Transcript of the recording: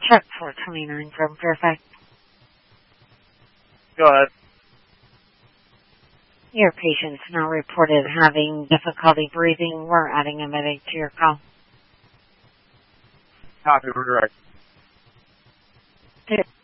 Check 429 from Fairfax. Go ahead. Your patient's now reported having difficulty breathing. We're adding a medic to your call. Copy, we're direct.